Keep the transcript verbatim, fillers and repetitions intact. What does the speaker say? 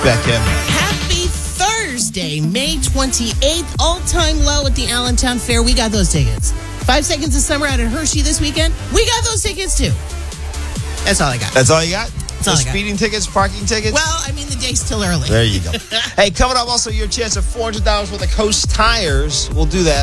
back, Kim. Happy Thursday, May twenty-eighth. All-time low at the Allentown Fair. We got those tickets. Five Seconds of Summer out at Hershey this weekend. We got those tickets, too. That's all I got. That's all you got? That's all no I got. Speeding tickets, parking tickets? Well, I mean, the day's still early. There you go. Hey, coming up also your chance of four hundred dollars worth of Coast tires. We'll do that.